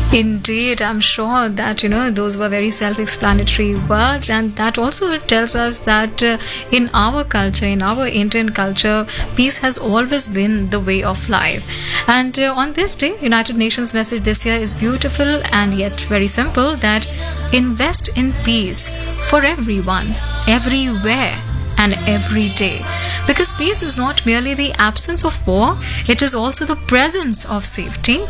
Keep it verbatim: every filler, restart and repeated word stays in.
Indeed, I'm sure that, you know, those were very self explanatory words, and that also tells us that uh, in our culture, in our Indian culture, peace has always been the way of life. And uh, on this day, United Nations message this year is beautiful and yet very simple, that invest in peace for everyone, everywhere, and every day. Because peace is not merely the absence of war, it is also the presence of safety,